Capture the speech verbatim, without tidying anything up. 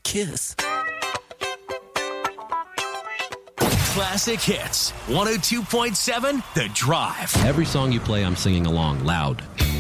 kiss. Classic hits. one oh two point seven The Drive. Every song you play, I'm singing along loud.